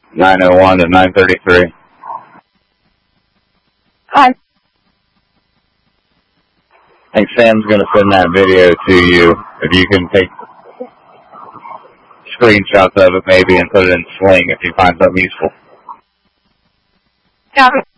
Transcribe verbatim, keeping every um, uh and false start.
nine oh one to nine thirty-three. Hi. I think Sam's going to send that video to you. If you can take screenshots of it maybe and put it in Sling if you find something useful. Got it.